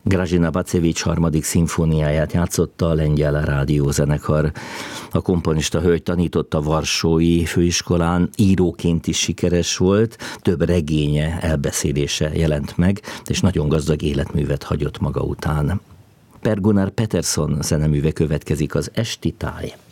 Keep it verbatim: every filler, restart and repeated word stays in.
Grażyna Bacevich harmadik szimfóniáját játszotta a lengyel rádiózenekar. A komponista hölgy tanított a Varsói Főiskolán, íróként is sikeres volt, több regénye, elbeszélése jelent meg, és nagyon gazdag életművet hagyott maga után. Per Gunnar Pettersson zeneműve következik, az Esti táj.